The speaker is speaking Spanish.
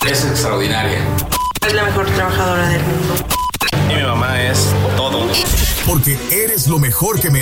Es extraordinaria. Es la mejor trabajadora del mundo. Y mi mamá es todo. Porque eres lo mejor que me